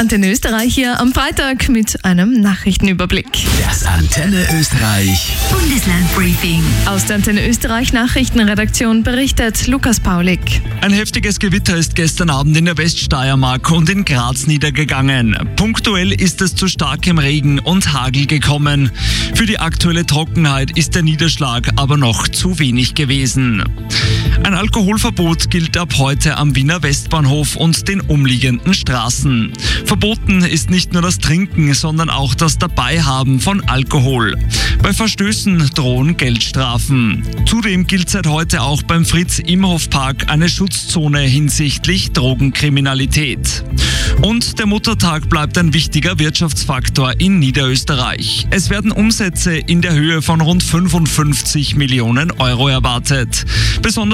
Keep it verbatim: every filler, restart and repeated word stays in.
Antenne Österreich hier am Freitag mit einem Nachrichtenüberblick. Das Antenne Österreich Bundeslandbriefing. Aus der Antenne Österreich Nachrichtenredaktion berichtet Lukas Paulik. Ein heftiges Gewitter ist gestern Abend in der Weststeiermark und in Graz niedergegangen. Punktuell ist es zu starkem Regen und Hagel gekommen. Für die aktuelle Trockenheit ist der Niederschlag aber noch zu wenig gewesen. Ein Alkoholverbot gilt ab heute am Wiener Westbahnhof und den umliegenden Straßen. Verboten ist nicht nur das Trinken, sondern auch das Dabeihaben von Alkohol. Bei Verstößen drohen Geldstrafen. Zudem gilt seit heute auch beim Fritz-Imhoff-Park eine Schutzzone hinsichtlich Drogenkriminalität. Und der Muttertag bleibt ein wichtiger Wirtschaftsfaktor in Niederösterreich. Es werden Umsätze in der Höhe von rund fünfundfünfzig Millionen Euro erwartet. Besonders